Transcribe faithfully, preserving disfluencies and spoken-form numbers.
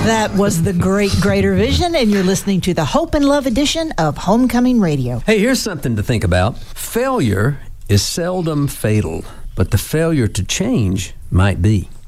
That was the Great Greater Vision, and you're listening to the Hope and Love edition of Homecoming Radio. Hey, here's something to think about. Failure is seldom fatal, but the failure to change might be.